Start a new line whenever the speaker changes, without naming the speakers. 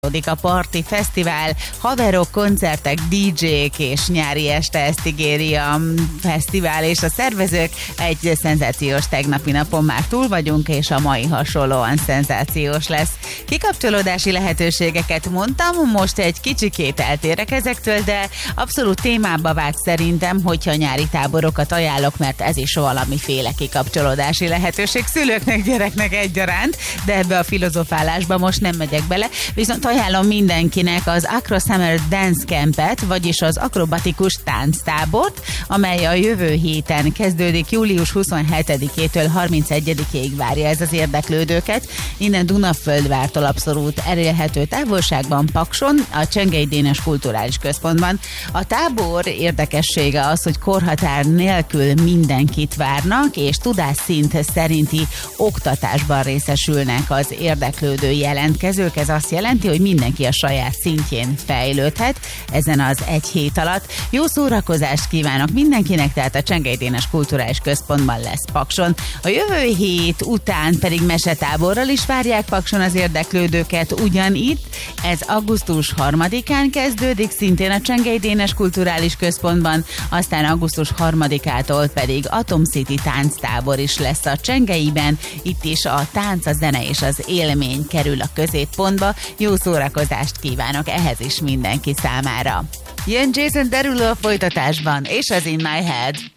A Parti Fesztivál, haverok, koncertek, DJ-k és nyári este, ezt ígéri a fesztivál és a szervezők. Egy szenzációs tegnapi napon már túl vagyunk, és a mai hasonlóan szenzációs lesz. Kikapcsolódási lehetőségeket mondtam, most egy kicsikét eltérek ezektől, de abszolút témába vág szerintem, hogyha nyári táborokat ajánlok, mert ez is valamiféle kikapcsolódási lehetőség szülőknek, gyereknek egyaránt, de ebbe a filozofálásba most nem megyek bele, viszont ajánlom mindenkinek az Acro Summer Dance Campet, vagyis az akrobatikus tánctábort, amely a jövő héten kezdődik, július 27-től 31-ig várja ez az érdeklődőket. Innen Dunaföldvártól abszolút elérhető távolságban, Pakson, a Csengei Dénes Kulturális Központban. A tábor érdekessége az, hogy korhatár nélkül mindenkit várnak, és tudásszint szerinti oktatásban részesülnek az érdeklődő jelentkezők. Ez azt jelenti, hogy mindenki a saját szintjén fejlődhet ezen az egy hét alatt. Jó szórakozást kívánok mindenkinek, tehát a Csengei Dénes Kulturális Központban lesz Pakson. A jövő hét után pedig mesetáborral is várják Pakson az érdeklődőket ugyanitt. Ez augusztus 3-án kezdődik, szintén a Csengei Dénes Kulturális Központban, aztán augusztus 3-ától pedig Atom City tánctábor is lesz a Csengeiben. Itt is a tánc, a zene és az élmény kerül a középpontba. Jó szórakozást kívánok ehhez is mindenki számára. Jön Jason Derulo a folytatásban, és az In My Head.